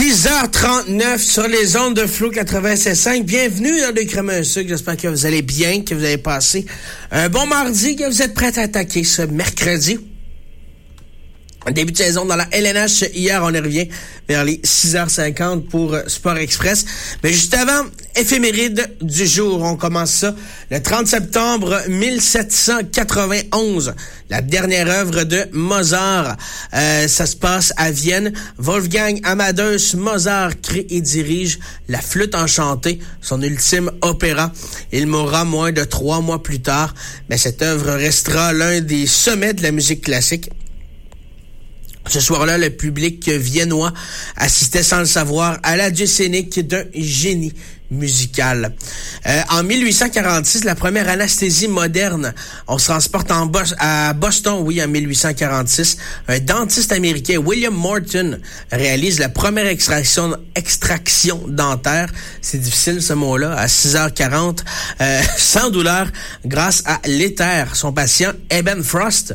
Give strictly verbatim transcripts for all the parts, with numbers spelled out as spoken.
six heures trente-neuf sur les ondes de Flow quatre-vingt-seize cinq. Bienvenue dans le Crème un sucre. J'espère que vous allez bien, que vous avez passé un bon mardi, que vous êtes prêts à attaquer ce mercredi. Début de saison dans la L N H. Hier, on y revient vers les six heures cinquante pour Sport Express. Mais juste avant, éphéméride du jour. On commence ça le trente septembre mille sept cent quatre-vingt-onze. La dernière œuvre de Mozart. Euh, ça se passe à Vienne. Wolfgang Amadeus Mozart crée et dirige La Flûte enchantée, son ultime opéra. Il mourra moins de trois mois plus tard. Mais cette œuvre restera l'un des sommets de la musique classique. Ce soir-là, le public viennois assistait sans le savoir à l'adieu scénique d'un génie musical. Euh, en mille huit cent quarante-six, la première anesthésie moderne. On se transporte en Bo- à Boston, oui, en mille huit cent quarante-six. Un dentiste américain, William Morton, réalise la première extraction, extraction dentaire. C'est difficile, ce mot-là, à six heures quarante, euh, sans douleur, grâce à l'éther. Son patient, Eben Frost,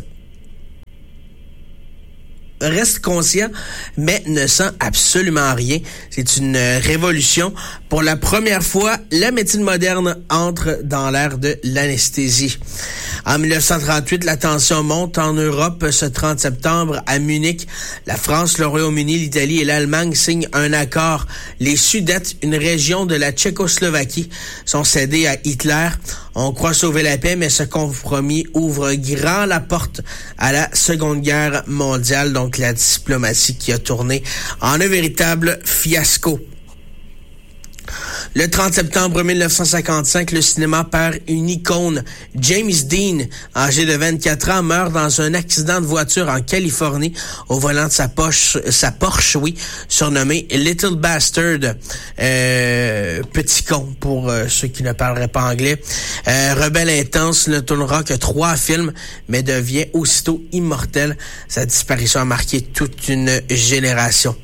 reste conscient, mais ne sent absolument rien. C'est une révolution. Pour la première fois, la médecine moderne entre dans l'ère de l'anesthésie. En mille neuf cent trente-huit, la tension monte en Europe. Ce trente septembre, à Munich, la France, le Royaume-Uni, l'Italie et l'Allemagne signent un accord. Les Sudètes, une région de la Tchécoslovaquie, sont cédées à Hitler. On croit sauver la paix, mais ce compromis ouvre grand la porte à la Seconde Guerre mondiale, donc la diplomatie qui a tourné en un véritable fiasco. Le trente septembre mille neuf cent cinquante-cinq, le cinéma perd une icône. James Dean, âgé de vingt-quatre ans, meurt dans un accident de voiture en Californie au volant de sa Porsche, sa Porsche, oui, surnommée Little Bastard, euh, petit con pour euh, ceux qui ne parleraient pas anglais. Euh, rebelle intense, ne tournera que trois films, mais devient aussitôt immortel. Sa disparition a marqué toute une génération.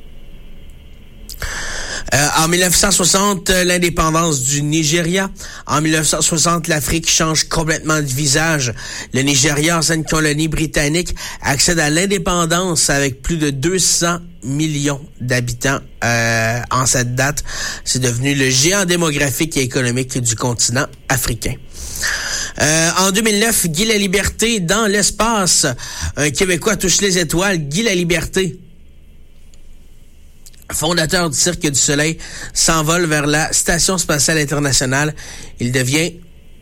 Euh, en mille neuf cent soixante, l'indépendance du Nigeria. En mille neuf cent soixante, l'Afrique change complètement de visage. Le Nigeria, ancienne colonie britannique, accède à l'indépendance avec plus de deux cents millions d'habitants euh, en cette date. C'est devenu le géant démographique et économique du continent africain. Euh, en deux mille neuf, Guy Laliberté dans l'espace. Un Québécois touche les étoiles. Guy Laliberté, fondateur du Cirque du Soleil, s'envole vers la Station spatiale internationale. Il devient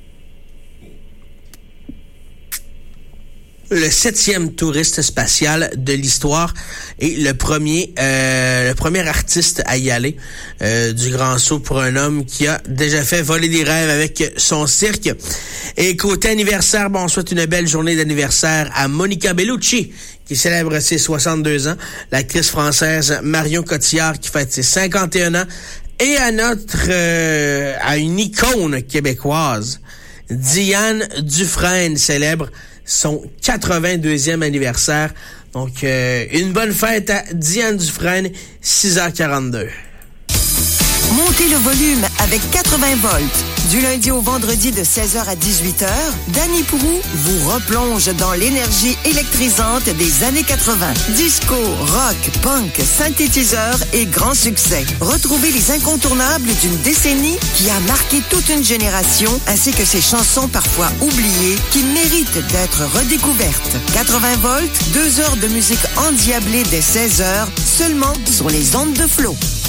le septième touriste spatial de l'histoire et le premier euh, le premier artiste à y aller. Euh, du grand saut pour un homme qui a déjà fait voler des rêves avec son cirque. Et côté anniversaire, bon, on souhaite une belle journée d'anniversaire à Monica Bellucci, qui célèbre ses soixante-deux ans, l'actrice française Marion Cotillard qui fête ses cinquante et un ans, et à notre euh, à une icône québécoise, Diane Dufresne célèbre son quatre-vingt-deuxième anniversaire. Donc, euh, une bonne fête à Diane Dufresne, six heures quarante-deux. Montez le volume avec quatre-vingts volts. Du lundi au vendredi de seize heures à dix-huit heures, Danny Proulx vous replonge dans l'énergie électrisante des années quatre-vingts. Disco, rock, punk, synthétiseur et grand succès. Retrouvez les incontournables d'une décennie qui a marqué toute une génération, ainsi que ses chansons parfois oubliées qui méritent d'être redécouvertes. quatre-vingts volts, deux heures de musique endiablée dès seize heures, seulement sur les ondes de Flow.